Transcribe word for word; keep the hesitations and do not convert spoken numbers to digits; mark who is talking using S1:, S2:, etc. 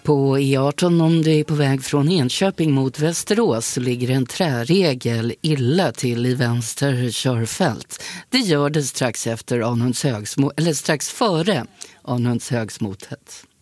S1: På E arton om du är på väg från Enköping mot Västerås så ligger en träregel illa till i vänster körfält. Det gör det strax efter Arnhundshögs, eller strax före Arnhundshögsmotet.